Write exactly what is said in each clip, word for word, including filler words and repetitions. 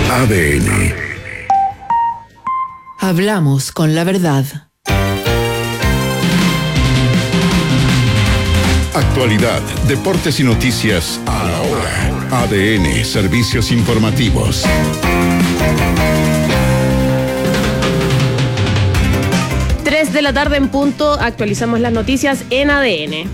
A D N. Hablamos con la verdad. Actualidad, deportes y noticias a la hora. A D N, servicios informativos. tres de la tarde en punto, actualizamos las noticias en A D N.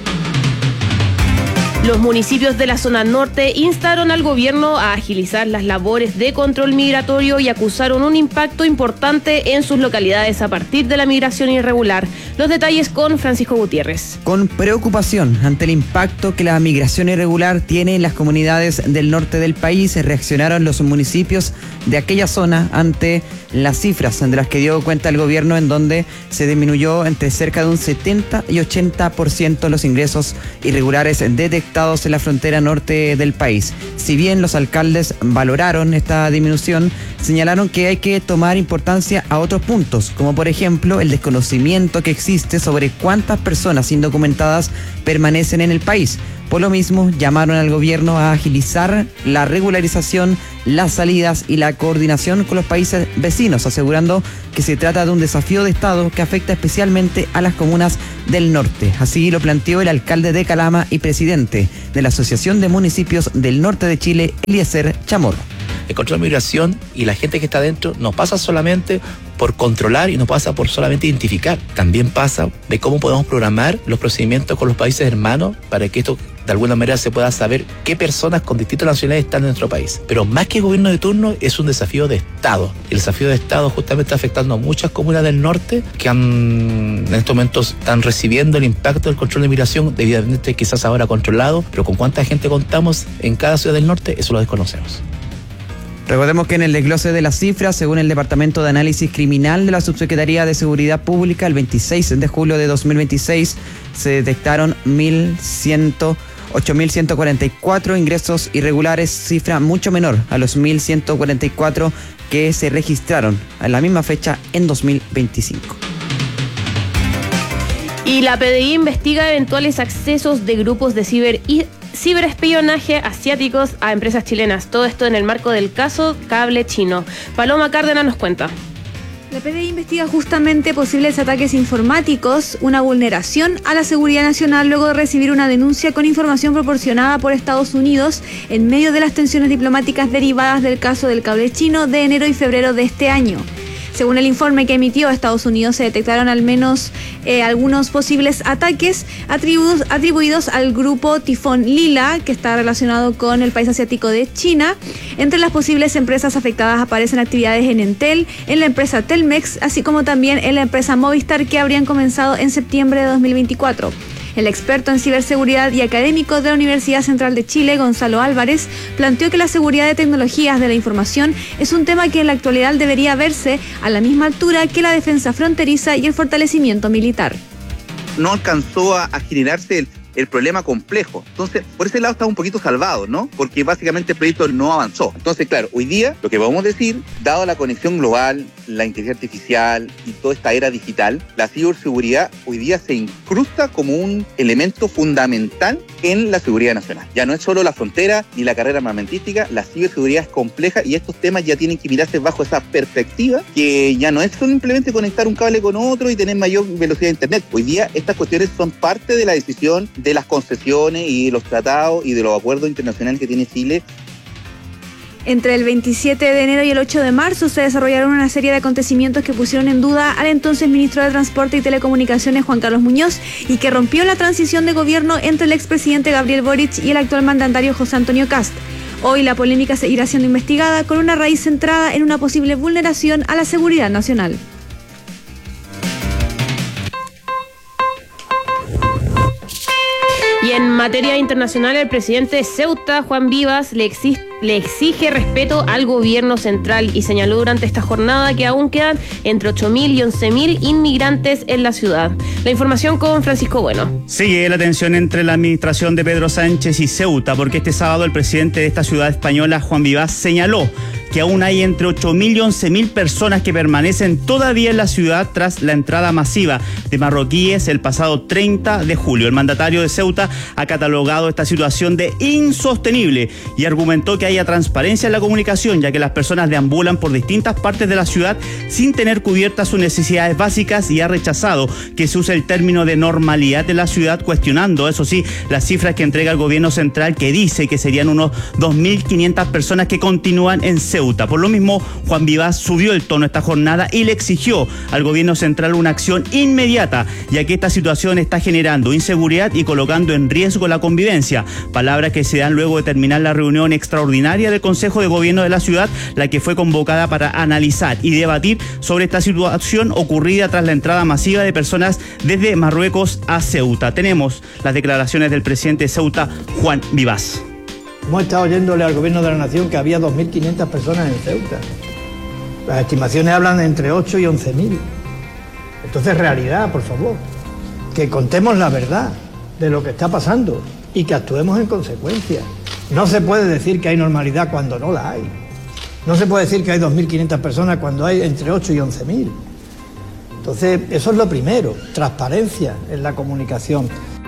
Los municipios de la zona norte instaron al gobierno a agilizar las labores de control migratorio y acusaron un impacto importante en sus localidades a partir de la migración irregular. Los detalles con Francisco Gutiérrez. Con preocupación ante el impacto que la migración irregular tiene en las comunidades del norte del país, reaccionaron los municipios de aquella zona ante las cifras de las que dio cuenta el gobierno, en donde se disminuyó entre cerca de un setenta y ochenta por ciento los ingresos irregulares detectados en la frontera norte del país. Si bien los alcaldes valoraron esta disminución, señalaron que hay que tomar importancia a otros puntos, como por ejemplo el desconocimiento que existe sobre cuántas personas indocumentadas permanecen en el país. Por lo mismo, llamaron al gobierno a agilizar la regularización, las salidas y la coordinación con los países vecinos, asegurando que se trata de un desafío de Estado que afecta especialmente a las comunas del norte. Así lo planteó el alcalde de Calama y presidente de la Asociación de Municipios del Norte de Chile, Eliezer Chamorro. El control de migración y la gente que está dentro no pasa solamente por controlar y no pasa por solamente identificar. También pasa de cómo podemos programar los procedimientos con los países hermanos para que esto de alguna manera se pueda saber qué personas con distintas nacionalidades están en nuestro país. Pero más que gobierno de turno, es un desafío de Estado. El desafío de Estado justamente está afectando a muchas comunas del norte que han, en estos momentos están recibiendo el impacto del control de migración, debidamente quizás ahora controlado, pero con cuánta gente contamos en cada ciudad del norte, eso lo desconocemos. Recordemos que en el desglose de las cifras, según el Departamento de Análisis Criminal de la Subsecretaría de Seguridad Pública, el veintiséis de julio de dos mil veintiséis se detectaron ocho mil ciento cuarenta y cuatro ingresos irregulares, cifra mucho menor a los mil ciento cuarenta y cuatro que se registraron a la misma fecha en dos mil veinticinco. Y la P D I investiga eventuales accesos de grupos de ciber y ciberespionaje asiáticos a empresas chilenas. Todo esto en el marco del caso Cable Chino. Paloma Cárdenas nos cuenta. La P D I investiga justamente posibles ataques informáticos, una vulneración a la seguridad nacional luego de recibir una denuncia con información proporcionada por Estados Unidos en medio de las tensiones diplomáticas derivadas del caso del Cable Chino de enero y febrero de este año. Según el informe que emitió Estados Unidos, se detectaron al menos eh, algunos posibles ataques atribuidos, atribuidos al grupo Tifón Lila, que está relacionado con el país asiático de China. Entre las posibles empresas afectadas aparecen actividades en Entel, en la empresa Telmex, así como también en la empresa Movistar, que habrían comenzado en septiembre de dos mil veinticuatro. El experto en ciberseguridad y académico de la Universidad Central de Chile, Gonzalo Álvarez, planteó que la seguridad de tecnologías de la información es un tema que en la actualidad debería verse a la misma altura que la defensa fronteriza y el fortalecimiento militar. No alcanzó a, a generarse el, el problema complejo. Entonces, por ese lado está un poquito salvado, ¿no? Porque básicamente el proyecto no avanzó. Entonces, claro, hoy día lo que podemos decir, dado la conexión global, la inteligencia artificial y toda esta era digital, la ciberseguridad hoy día se incrusta como un elemento fundamental en la seguridad nacional. Ya no es solo la frontera ni la carrera armamentística, la ciberseguridad es compleja y estos temas ya tienen que mirarse bajo esa perspectiva, que ya no es simplemente conectar un cable con otro y tener mayor velocidad de internet. Hoy día estas cuestiones son parte de la decisión de las concesiones y de los tratados y de los acuerdos internacionales que tiene Chile. Entre el veintisiete de enero y el ocho de marzo se desarrollaron una serie de acontecimientos que pusieron en duda al entonces ministro de Transporte y Telecomunicaciones, Juan Carlos Muñoz, y que rompió la transición de gobierno entre el expresidente Gabriel Boric y el actual mandatario José Antonio Kast. Hoy la polémica seguirá siendo investigada con una raíz centrada en una posible vulneración a la seguridad nacional. Y en materia internacional, el presidente de Ceuta, Juan Vivas, le exige, le exige respeto al gobierno central y señaló durante esta jornada que aún quedan entre ocho mil y once mil inmigrantes en la ciudad. La información con Francisco Bueno. Sigue la tensión entre la administración de Pedro Sánchez y Ceuta, porque este sábado el presidente de esta ciudad española, Juan Vivas, señaló que aún hay entre ocho mil y once mil personas que permanecen todavía en la ciudad tras la entrada masiva de marroquíes el pasado treinta de julio. El mandatario de Ceuta ha catalogado esta situación de insostenible y argumentó que haya transparencia en la comunicación, ya que las personas deambulan por distintas partes de la ciudad sin tener cubiertas sus necesidades básicas, y ha rechazado que se use el término de normalidad de la ciudad, cuestionando, eso sí, las cifras que entrega el gobierno central, que dice que serían unos dos mil quinientas personas que continúan en Ceuta. Por lo mismo, Juan Vivas subió el tono esta jornada y le exigió al gobierno central una acción inmediata, ya que esta situación está generando inseguridad y colocando en riesgo la convivencia. Palabras que se dan luego de terminar la reunión extraordinaria del Consejo de Gobierno de la ciudad, la que fue convocada para analizar y debatir sobre esta situación ocurrida tras la entrada masiva de personas desde Marruecos a Ceuta. Tenemos las declaraciones del presidente de Ceuta, Juan Vivas. Hemos estado oyéndole al gobierno de la nación que había dos mil quinientas personas en Ceuta. Las estimaciones hablan de entre ocho y once mil. Entonces, realidad, por favor. Que contemos la verdad de lo que está pasando y que actuemos en consecuencia. No se puede decir que hay normalidad cuando no la hay. No se puede decir que hay dos mil quinientas personas cuando hay entre ocho y once mil. Entonces, eso es lo primero, transparencia en la comunicación.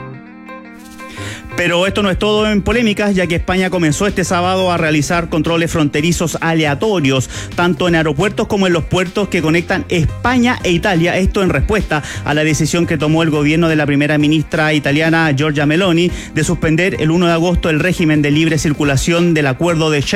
Pero esto no es todo en polémicas, ya que España comenzó este sábado a realizar controles fronterizos aleatorios, tanto en aeropuertos como en los puertos que conectan España e Italia. Esto en respuesta a la decisión que tomó el gobierno de la primera ministra italiana, Giorgia Meloni, de suspender el uno de agosto el régimen de libre circulación del acuerdo de Schengen